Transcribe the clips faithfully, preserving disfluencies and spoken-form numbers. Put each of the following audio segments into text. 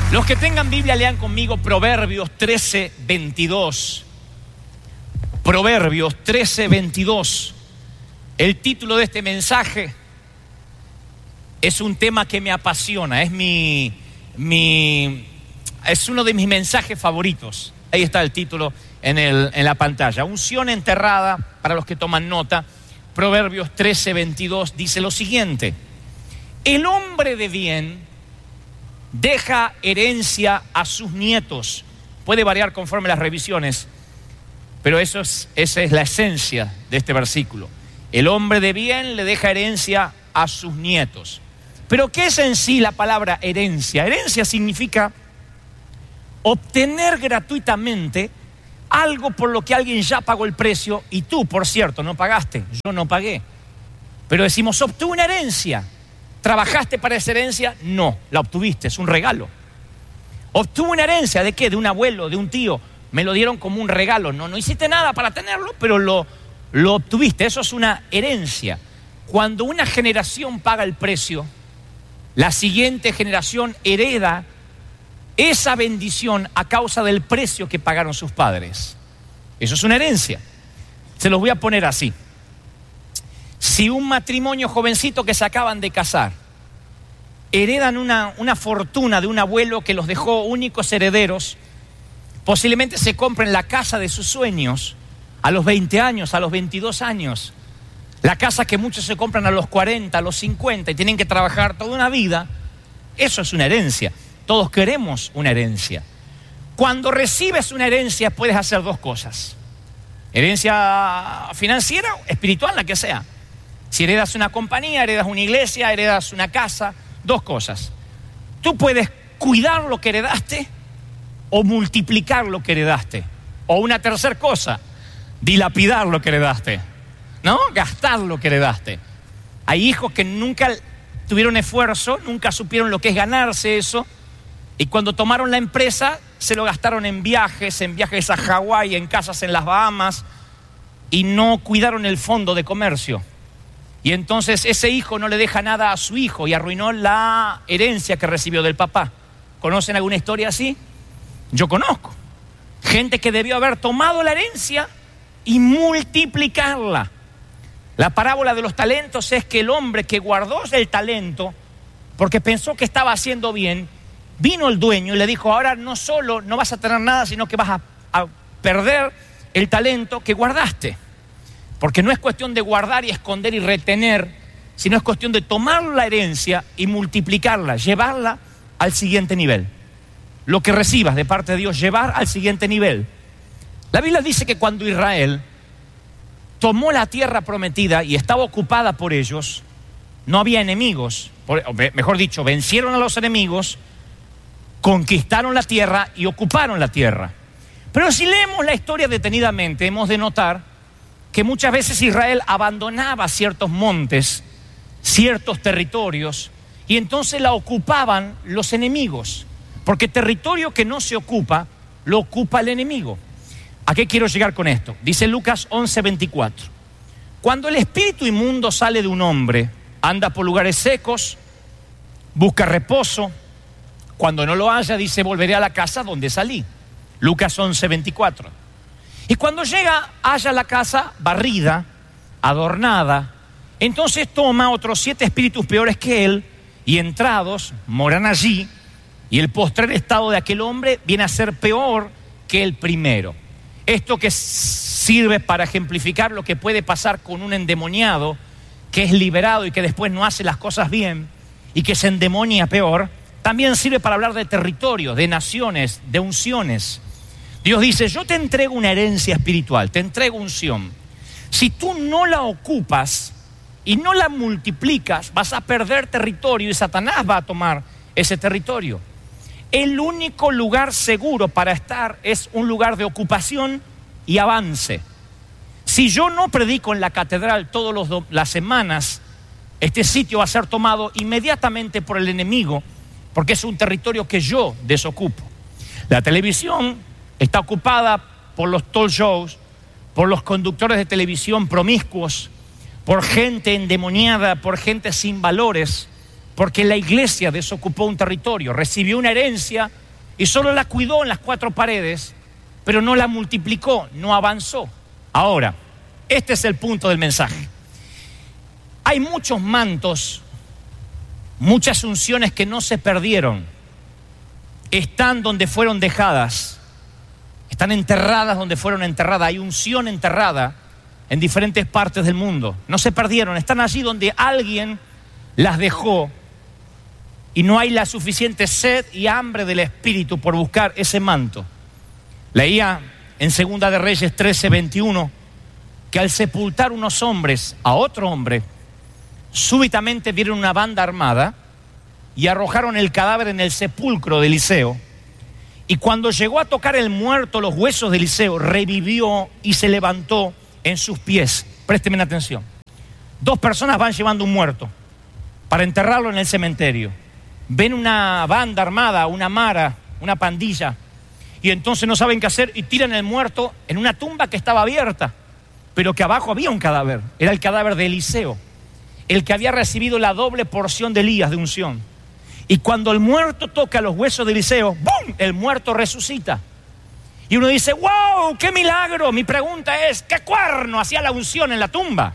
Los que tengan Biblia, lean conmigo Proverbios trece, veintidós. Proverbios trece, veintidós. El título de este mensaje es un tema que me apasiona. Es mi, mi, es uno de mis mensajes favoritos. Ahí está el título en, el, en la pantalla. Unción enterrada, para los que toman nota. Proverbios trece, veintidós dice lo siguiente: el hombre de bien deja herencia a sus nietos. Puede variar conforme las revisiones, pero eso es, esa es la esencia de este versículo. El hombre de bien le deja herencia a sus nietos. Pero ¿qué es en sí la palabra herencia? Herencia significa obtener gratuitamente algo por lo que alguien ya pagó el precio y tú, por cierto, no pagaste. Yo no pagué. Pero decimos, obtuve una herencia. ¿Trabajaste para esa herencia? No, la obtuviste, es un regalo. ¿Obtuve una herencia de qué? De un abuelo, de un tío. Me lo dieron como un regalo. No, no hiciste nada para tenerlo, pero lo, lo obtuviste. Eso es una herencia. Cuando una generación paga el precio, la siguiente generación hereda esa bendición a causa del precio que pagaron sus padres. Eso es una herencia. Se los voy a poner así. Si un matrimonio jovencito que se acaban de casar heredan una, una fortuna de un abuelo que los dejó únicos herederos, posiblemente se compren la casa de sus sueños a los veinte años, a los veintidós años. La casa que muchos se compran a los cuarenta, a los cincuenta y tienen que trabajar toda una vida. Eso es una herencia. Todos queremos una herencia. Cuando recibes una herencia puedes hacer dos cosas. Herencia financiera o espiritual, la que sea. Si heredas una compañía, heredas una iglesia, heredas una casa, dos cosas. Tú puedes cuidar lo que heredaste o multiplicar lo que heredaste. O una tercera cosa, dilapidar lo que heredaste, ¿no? Gastar lo que heredaste. Hay hijos que nunca tuvieron esfuerzo, nunca supieron lo que es ganarse eso, y cuando tomaron la empresa se lo gastaron en viajes, en viajes a Hawái, en casas en las Bahamas, y no cuidaron el fondo de comercio. Y entonces ese hijo no le deja nada a su hijo y arruinó la herencia que recibió del papá. ¿Conocen alguna historia así? Yo conozco. Gente que debió haber tomado la herencia y multiplicarla. La parábola de los talentos es que el hombre que guardó el talento porque pensó que estaba haciendo bien, vino el dueño y le dijo, ahora no solo no vas a tener nada, sino que vas a, a perder el talento que guardaste. Porque no es cuestión de guardar y esconder y retener, sino es cuestión de tomar la herencia y multiplicarla, llevarla al siguiente nivel. Lo que recibas de parte de Dios, llevar al siguiente nivel. La Biblia dice que cuando Israel tomó la tierra prometida y estaba ocupada por ellos, no había enemigos, por, mejor dicho, vencieron a los enemigos, conquistaron la tierra y ocuparon la tierra. Pero si leemos la historia detenidamente, hemos de notar que muchas veces Israel abandonaba ciertos montes, ciertos territorios, y entonces la ocupaban los enemigos, porque territorio que no se ocupa, lo ocupa el enemigo. ¿A qué quiero llegar con esto? Dice Lucas once, veinticuatro. Cuando el espíritu inmundo sale de un hombre, anda por lugares secos, busca reposo. Cuando no lo haya, dice, volveré a la casa donde salí. Lucas once, veinticuatro. Y cuando llega, halla la casa barrida, adornada. Entonces toma otros siete espíritus peores que él y entrados moran allí. Y el postrer estado de aquel hombre viene a ser peor que el primero. Esto que sirve para ejemplificar lo que puede pasar con un endemoniado que es liberado y que después no hace las cosas bien y que se endemonia peor, también sirve para hablar de territorios, de naciones, de unciones. Dios dice, yo te entrego una herencia espiritual, te entrego unción. Si tú no la ocupas y no la multiplicas, vas a perder territorio y Satanás va a tomar ese territorio. El único lugar seguro para estar es un lugar de ocupación y avance. Si yo no predico en la catedral todas las semanas, este sitio va a ser tomado inmediatamente por el enemigo, porque es un territorio que yo desocupo. La televisión está ocupada por los talk shows, por los conductores de televisión promiscuos, por gente endemoniada, por gente sin valores, porque la iglesia desocupó un territorio, recibió una herencia y solo la cuidó en las cuatro paredes, pero no la multiplicó, no avanzó. Ahora, este es el punto del mensaje. Hay muchos mantos, muchas unciones que no se perdieron, están donde fueron dejadas, están enterradas donde fueron enterradas. Hay unción enterrada en diferentes partes del mundo, no se perdieron, están allí donde alguien las dejó y no hay la suficiente sed y hambre del Espíritu por buscar ese manto. Leía en Segunda de Reyes trece, veintiuno, que al sepultar unos hombres a otro hombre, súbitamente vieron una banda armada y arrojaron el cadáver en el sepulcro de Eliseo. Y cuando llegó a tocar el muerto los huesos de Eliseo, revivió y se levantó en sus pies. Présteme atención. Dos personas van llevando un muerto para enterrarlo en el cementerio. Ven una banda armada, una mara, una pandilla, y entonces no saben qué hacer y tiran el muerto en una tumba que estaba abierta, pero que abajo había un cadáver. Era el cadáver de Eliseo, el que había recibido la doble porción de Elías de unción. Y cuando el muerto toca los huesos de Eliseo, ¡bum!, el muerto resucita. Y uno dice, ¡wow! ¡Qué milagro! Mi pregunta es, ¿qué cuerno hacía la unción en la tumba?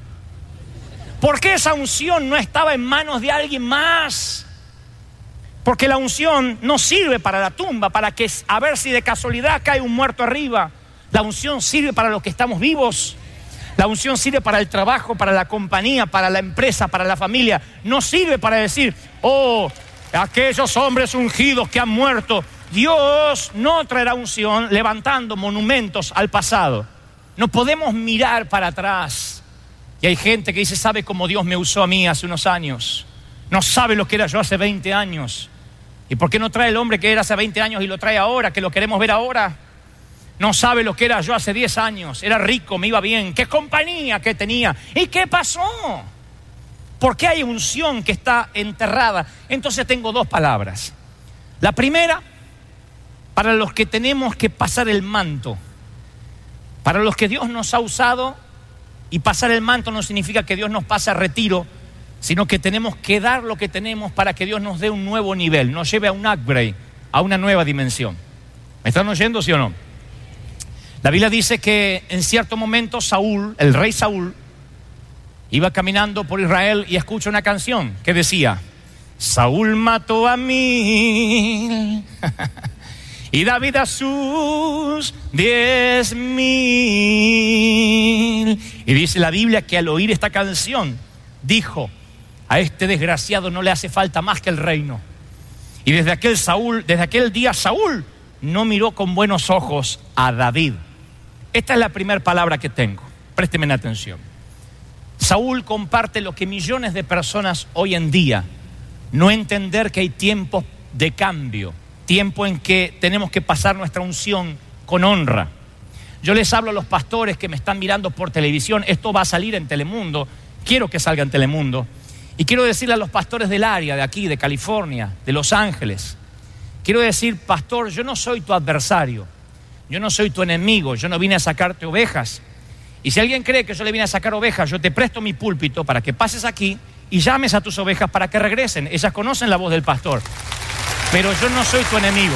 ¿Por qué esa unción no estaba en manos de alguien más? Porque la unción no sirve para la tumba, para que a ver si de casualidad cae un muerto arriba. La unción sirve para los que estamos vivos. La unción sirve para el trabajo, para la compañía, para la empresa, para la familia. No sirve para decir, oh, aquellos hombres ungidos que han muerto. Dios no traerá unción levantando monumentos al pasado. No podemos mirar para atrás. Y hay gente que dice, ¿sabe cómo Dios me usó a mí hace unos años? No sabe lo que era yo hace veinte años. ¿Y por qué no trae el hombre que era hace veinte años y lo trae ahora, que lo queremos ver ahora? No sabe lo que era yo hace diez años. Era rico, me iba bien. ¿Qué compañía que tenía? ¿Y qué pasó? ¿Por qué hay unción que está enterrada? Entonces tengo dos palabras. La primera, para los que tenemos que pasar el manto. Para los que Dios nos ha usado, y pasar el manto no significa que Dios nos pase a retiro, sino que tenemos que dar lo que tenemos para que Dios nos dé un nuevo nivel, nos lleve a un upgrade, a una nueva dimensión. ¿Me están oyendo, sí o no? La Biblia dice que en cierto momento Saúl, el rey Saúl, iba caminando por Israel y escucha una canción que decía, Saúl mató a mil y David a sus diez mil. Y dice la Biblia que al oír esta canción, dijo, a este desgraciado no le hace falta más que el reino. Y desde aquel Saúl, desde aquel día Saúl no miró con buenos ojos a David. Esta es la primera palabra que tengo. Présteme atención. Saúl comparte lo que millones de personas hoy en día, no entender que hay tiempos de cambio, tiempo en que tenemos que pasar nuestra unción con honra. Yo les hablo a los pastores que me están mirando por televisión, esto va a salir en Telemundo, quiero que salga en Telemundo, y quiero decirle a los pastores del área, de aquí, de California, de Los Ángeles, quiero decir, pastor, yo no soy tu adversario, yo no soy tu enemigo, yo no vine a sacarte ovejas. Y si alguien cree que yo le vine a sacar ovejas, yo te presto mi púlpito para que pases aquí y llames a tus ovejas para que regresen. Ellas conocen la voz del pastor, pero yo no soy tu enemigo.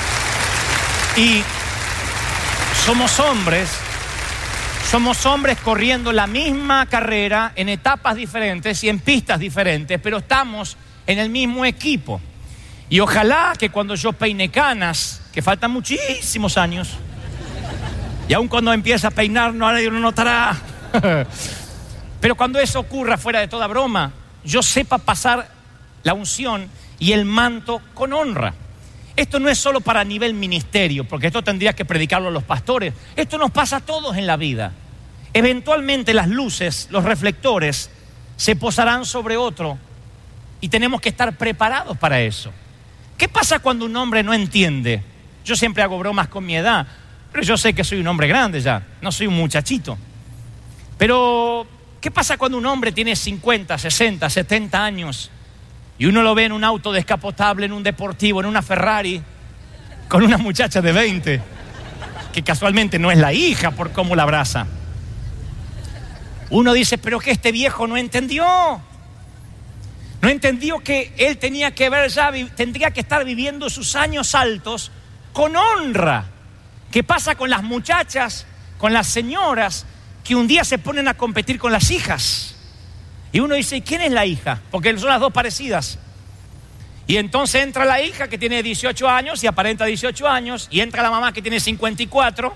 Y somos hombres, somos hombres corriendo la misma carrera en etapas diferentes y en pistas diferentes, pero estamos en el mismo equipo. Y ojalá que cuando yo peine canas, que faltan muchísimos años, y aun cuando empiece a peinar nadie lo notará, pero cuando eso ocurra, fuera de toda broma, yo sepa pasar la unción y el manto con honra. Esto no es solo para nivel ministerio, porque esto tendría que predicarlo a los pastores. Esto nos pasa a todos en la vida. Eventualmente las luces, los reflectores, se posarán sobre otro y tenemos que estar preparados para eso. ¿Qué pasa cuando un hombre no entiende? Yo siempre hago bromas con mi edad, pero yo sé que soy un hombre grande ya, no soy un muchachito. Pero, ¿qué pasa cuando un hombre tiene cincuenta, sesenta, setenta años y uno lo ve en un auto descapotable, en un deportivo, en una Ferrari, con una muchacha de veinte, que casualmente no es la hija por cómo la abraza? Uno dice, pero que este viejo no entendió. No entendió que él tenía que ver ya, tendría que estar viviendo sus años altos con honra. ¿Qué pasa con las muchachas, con las señoras que un día se ponen a competir con las hijas? Y uno dice, ¿quién es la hija? Porque son las dos parecidas. Y entonces entra la hija que tiene dieciocho años y aparenta dieciocho años, y entra la mamá que tiene cincuenta y cuatro.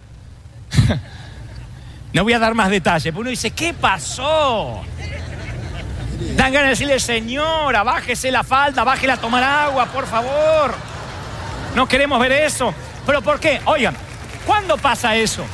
No voy a dar más detalles, pero uno dice, ¿qué pasó? Dan ganas de decirle, señora, bájese la falda, bájela a tomar agua, por favor. No queremos ver eso. ¿Pero por qué? Oigan, ¿cuándo pasa eso?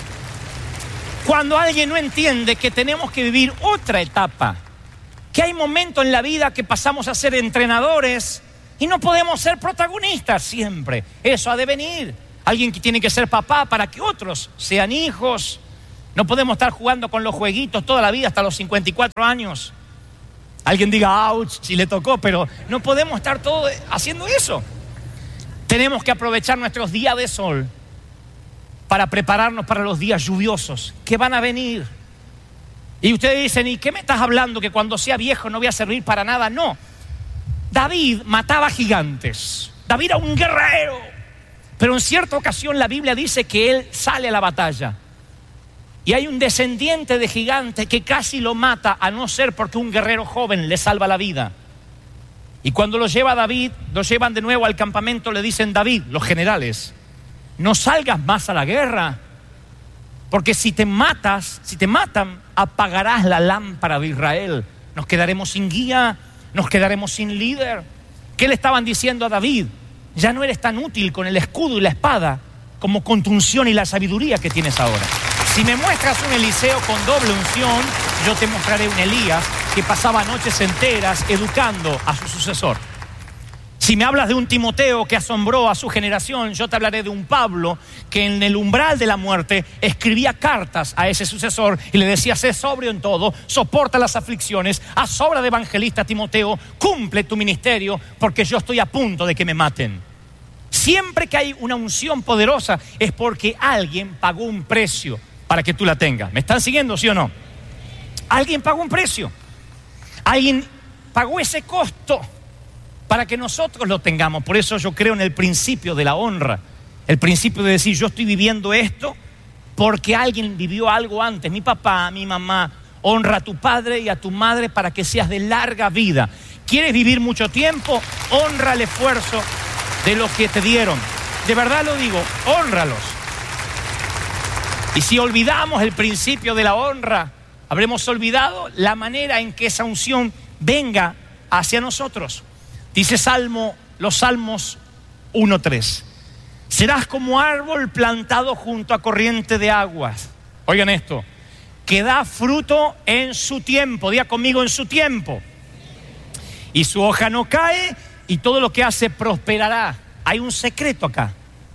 Cuando alguien no entiende que tenemos que vivir otra etapa. Que hay momentos en la vida que pasamos a ser entrenadores y no podemos ser protagonistas siempre. Eso ha de venir. Alguien que tiene que ser papá para que otros sean hijos. No podemos estar jugando con los jueguitos toda la vida hasta los cincuenta y cuatro años. Alguien diga, ouch, si le tocó, pero no podemos estar todos haciendo eso. Tenemos que aprovechar nuestros días de sol para prepararnos para los días lluviosos que van a venir. Y ustedes dicen, ¿y qué me estás hablando? Que cuando sea viejo no voy a servir para nada. No. David mataba gigantes. David era un guerrero. Pero en cierta ocasión la Biblia dice que él sale a la batalla. Y hay un descendiente de gigante que casi lo mata, a no ser porque un guerrero joven le salva la vida. Y cuando lo lleva David, lo llevan de nuevo al campamento, le dicen, David, los generales, no salgas más a la guerra. Porque si te matas, si te matan, apagarás la lámpara de Israel. Nos quedaremos sin guía, nos quedaremos sin líder. ¿Qué le estaban diciendo a David? Ya no eres tan útil con el escudo y la espada como con tu unción y la sabiduría que tienes ahora. Si me muestras un Eliseo con doble unción, yo te mostraré un Elías que pasaba noches enteras educando a su sucesor. Si me hablas de un Timoteo que asombró a su generación, yo te hablaré de un Pablo que en el umbral de la muerte escribía cartas a ese sucesor y le decía, sé sobrio en todo, soporta las aflicciones, haz obra de evangelista, Timoteo, cumple tu ministerio porque yo estoy a punto de que me maten. Siempre que hay una unción poderosa es porque alguien pagó un precio para que tú la tengas. ¿Me están siguiendo, sí o no? Alguien pagó un precio. Alguien pagó ese costo para que nosotros lo tengamos. Por eso yo creo en el principio de la honra. El principio de decir, yo estoy viviendo esto porque alguien vivió algo antes. Mi papá, mi mamá. Honra a tu padre y a tu madre para que seas de larga vida. ¿Quieres vivir mucho tiempo? Honra el esfuerzo de los que te dieron. De verdad lo digo, hónralos. Y si olvidamos el principio de la honra, habremos olvidado la manera en que esa unción venga hacia nosotros. Dice Salmo, los Salmos uno tres. Serás como árbol plantado junto a corriente de aguas. Oigan esto, que da fruto en su tiempo. Diga conmigo, en su tiempo. Y su hoja no cae y todo lo que hace prosperará. Hay un secreto acá.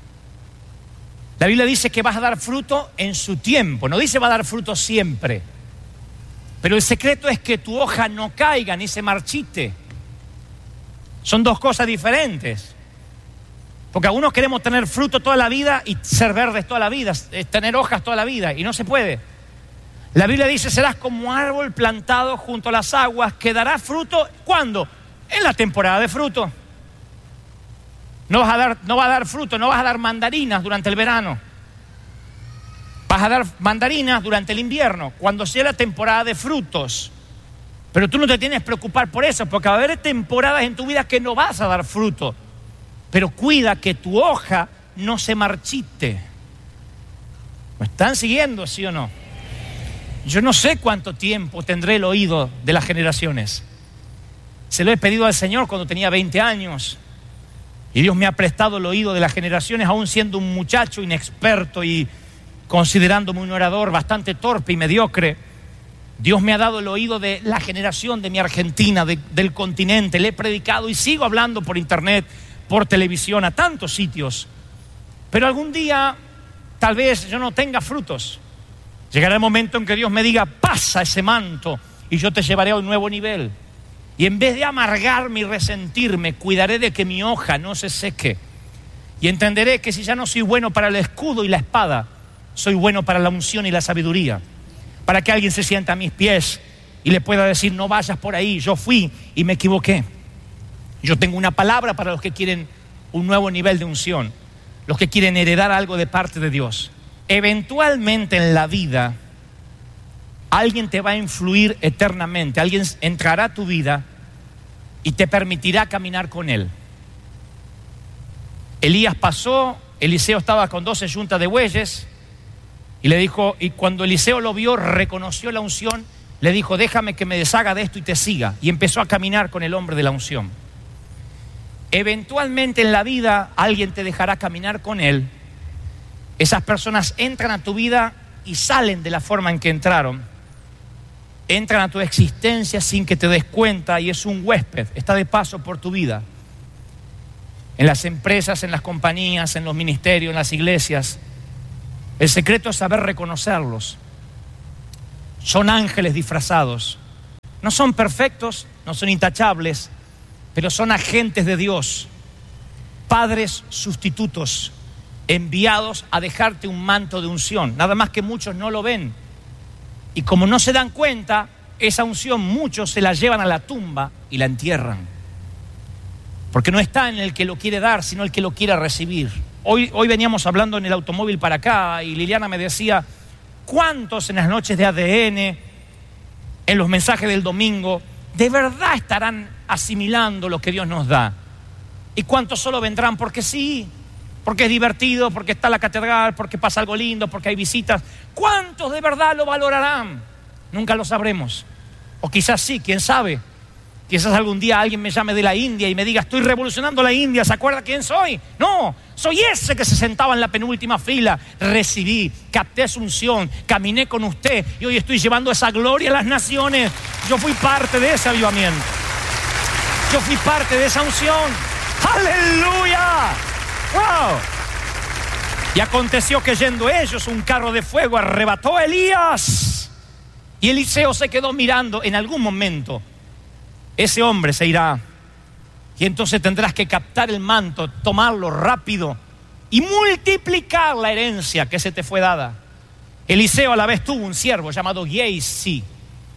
La Biblia dice que vas a dar fruto en su tiempo. No dice va a dar fruto siempre. Pero el secreto es que tu hoja no caiga ni se marchite. Son dos cosas diferentes. Porque algunos queremos tener fruto toda la vida y ser verdes toda la vida, tener hojas toda la vida, y no se puede. La Biblia dice, serás como árbol plantado junto a las aguas, que dará fruto, ¿cuándo? En la temporada de fruto. No vas a dar, no va a dar fruto, no vas a dar mandarinas durante el verano. Vas a dar mandarinas durante el invierno, cuando sea la temporada de frutos. Pero tú no te tienes que preocupar por eso, porque va a haber temporadas en tu vida que no vas a dar fruto. Pero cuida que tu hoja no se marchite. ¿Me están siguiendo, sí o no? Yo no sé cuánto tiempo tendré el oído de las generaciones. Se lo he pedido al Señor cuando tenía veinte años. Y Dios me ha prestado el oído de las generaciones, aún siendo un muchacho inexperto y considerándome un orador bastante torpe y mediocre. Dios me ha dado el oído de la generación de mi Argentina, de, del continente. Le he predicado y sigo hablando por internet, por televisión, a tantos sitios. Pero algún día, tal vez yo no tenga frutos. Llegará el momento en que Dios me diga, pasa ese manto y yo te llevaré a un nuevo nivel. Y en vez de amargarme y resentirme, cuidaré de que mi hoja no se seque. Y entenderé que si ya no soy bueno para el escudo y la espada, soy bueno para la unción y la sabiduría. Para que alguien se sienta a mis pies y le pueda decir, no vayas por ahí, yo fui y me equivoqué. Yo tengo una palabra para los que quieren un nuevo nivel de unción, los que quieren heredar algo de parte de Dios. Eventualmente en la vida, alguien te va a influir eternamente, alguien entrará a tu vida y te permitirá caminar con él. Elías pasó, Eliseo estaba con doce yuntas de bueyes y le dijo, y cuando Eliseo lo vio, reconoció la unción, le dijo, déjame que me deshaga de esto y te siga. Y empezó a caminar con el hombre de la unción. Eventualmente en la vida alguien te dejará caminar con él. Esas personas entran a tu vida y salen de la forma en que entraron. Entran a tu existencia sin que te des cuenta y es un huésped, está de paso por tu vida. En las empresas, en las compañías, en los ministerios, en las iglesias. El secreto es saber reconocerlos. Son ángeles disfrazados. No son perfectos, no son intachables, pero son agentes de Dios. Padres sustitutos, enviados a dejarte un manto de unción. Nada más que muchos no lo ven. Y como no se dan cuenta, esa unción muchos se la llevan a la tumba y la entierran. Porque no está en el que lo quiere dar, sino el que lo quiere recibir. Hoy, hoy veníamos hablando en el automóvil para acá y Liliana me decía, ¿cuántos en las noches de A D N, en los mensajes del domingo, de verdad estarán asimilando lo que Dios nos da? ¿Y cuántos solo vendrán porque sí? Porque es divertido, porque está la catedral, porque pasa algo lindo, porque hay visitas. ¿Cuántos de verdad lo valorarán? Nunca lo sabremos. O quizás sí, quién sabe. Quizás algún día alguien me llame de la India y me diga, estoy revolucionando la India, ¿se acuerda quién soy? No, soy ese que se sentaba en la penúltima fila. Recibí, capté su unción, caminé con usted y hoy estoy llevando esa gloria a las naciones. Yo fui parte de ese avivamiento. Yo fui parte de esa unción. ¡Aleluya! ¡Wow! Y aconteció que yendo ellos, un carro de fuego arrebató a Elías. Y Eliseo se quedó mirando. En algún momento ese hombre se irá. Y entonces tendrás que captar el manto, tomarlo rápido y multiplicar la herencia que se te fue dada. Eliseo a la vez tuvo un siervo llamado Giezi.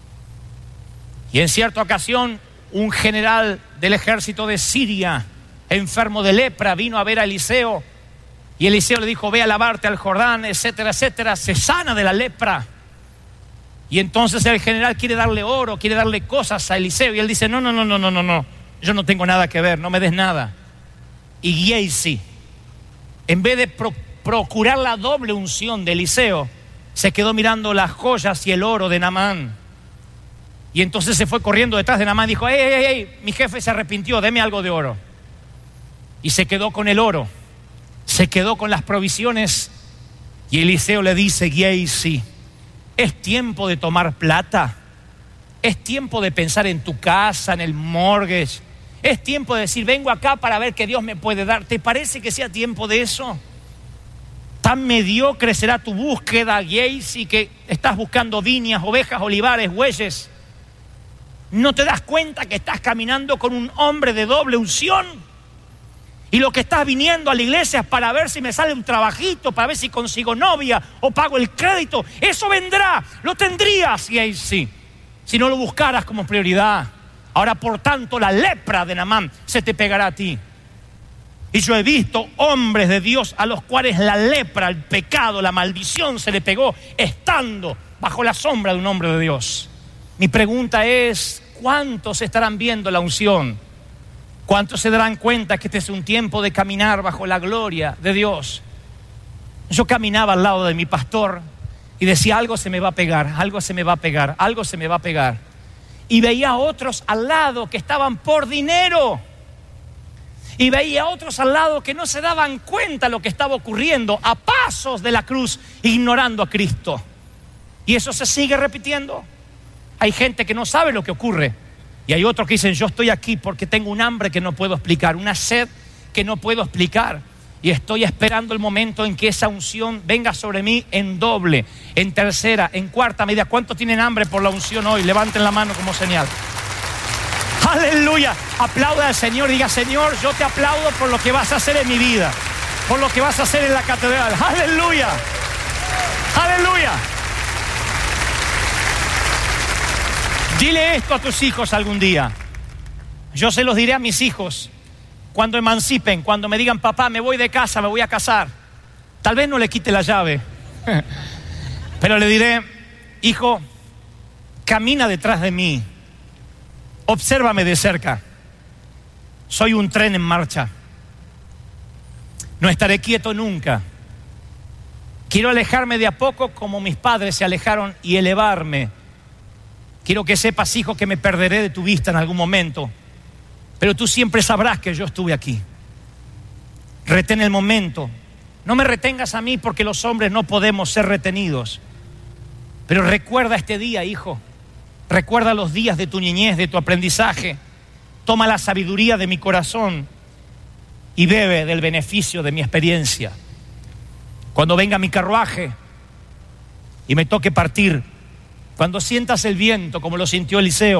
Y en cierta ocasión, un general del ejército de Siria, enfermo de lepra, vino a ver a Eliseo. Y Eliseo le dijo, ve a lavarte al Jordán, etcétera, etcétera. Se sana de la lepra. Y entonces el general quiere darle oro, quiere darle cosas a Eliseo. Y él dice, no, no, no, no, no, no, no. Yo no tengo nada que ver, no me des nada. Y Giezi, en vez de pro- procurar la doble unción de Eliseo, se quedó mirando las joyas y el oro de Naamán. Y entonces se fue corriendo detrás de Naamán y dijo, ey, ey, ey, mi jefe se arrepintió, deme algo de oro. Y se quedó con el oro, se quedó con las provisiones. Y Eliseo le dice, Giezi, es tiempo de tomar plata. Es tiempo de pensar en tu casa, en el mortgage. Es tiempo de decir, vengo acá para ver qué Dios me puede dar. ¿Te parece que sea tiempo de eso? Tan mediocre será tu búsqueda, Giezi, que estás buscando viñas, ovejas, olivares, bueyes. ¿No te das cuenta que estás caminando con un hombre de doble unción? Y lo que estás viniendo a la iglesia es para ver si me sale un trabajito, para ver si consigo novia o pago el crédito. Eso vendrá, lo tendrías, Giezi, si no lo buscaras como prioridad. Ahora, por tanto, la lepra de Naamán se te pegará a ti. Y yo he visto hombres de Dios a los cuales la lepra, el pecado, la maldición se le pegó estando bajo la sombra de un hombre de Dios. Mi pregunta es, ¿cuántos estarán viendo la unción? ¿Cuántos se darán cuenta que este es un tiempo de caminar bajo la gloria de Dios? Yo caminaba al lado de mi pastor y decía, algo se me va a pegar, algo se me va a pegar, algo se me va a pegar. Y veía a otros al lado que estaban por dinero. Y veía a otros al lado que no se daban cuenta de lo que estaba ocurriendo, a pasos de la cruz, ignorando a Cristo. Y eso se sigue repitiendo. Hay gente que no sabe lo que ocurre. Y hay otros que dicen, yo estoy aquí porque tengo un hambre que no puedo explicar, una sed que no puedo explicar. Y estoy esperando el momento en que esa unción venga sobre mí en doble, en tercera, en cuarta medida. ¿Cuántos tienen hambre por la unción hoy? Levanten la mano como señal. ¡Aleluya! Aplauda al Señor, diga, Señor, yo te aplaudo por lo que vas a hacer en mi vida, por lo que vas a hacer en la catedral. ¡Aleluya! ¡Aleluya! Dile esto a tus hijos algún día. Yo se los diré a mis hijos cuando emancipen, cuando me digan, papá, me voy de casa, me voy a casar. Tal vez no le quite la llave, pero le diré, hijo, camina detrás de mí, obsérvame de cerca. Soy un tren en marcha. No estaré quieto nunca. Quiero alejarme de a poco como mis padres se alejaron y elevarme. Quiero que sepas, hijo, que me perderé de tu vista en algún momento, pero tú siempre sabrás que yo estuve aquí. Retén el momento. No me retengas a mí porque los hombres no podemos ser retenidos. Pero recuerda este día, hijo. Recuerda los días de tu niñez, de tu aprendizaje. Toma la sabiduría de mi corazón y bebe del beneficio de mi experiencia. Cuando venga mi carruaje y me toque partir, cuando sientas el viento como lo sintió Eliseo,